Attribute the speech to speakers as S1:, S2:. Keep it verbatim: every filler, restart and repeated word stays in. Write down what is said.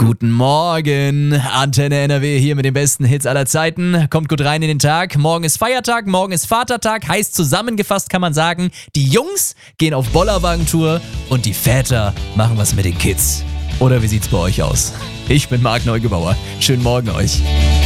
S1: Guten Morgen, Antenne N R W hier mit den besten Hits aller Zeiten. Kommt gut rein in den Tag. Morgen ist Feiertag, morgen ist Vatertag. Heißt zusammengefasst kann man sagen, die Jungs gehen auf Bollerwagentour und die Väter machen was mit den Kids. Oder wie sieht's bei euch aus? Ich bin Marc Neugebauer. Schönen Morgen euch.